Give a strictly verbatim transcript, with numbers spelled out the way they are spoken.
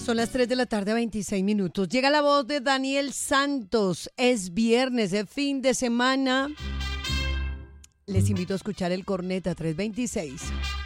Son las tres de la tarde, veintiséis minutos. Llega la voz de Daniel Santos. Es viernes, es fin de semana. Les invito a escuchar el Corneta trescientos veintiséis.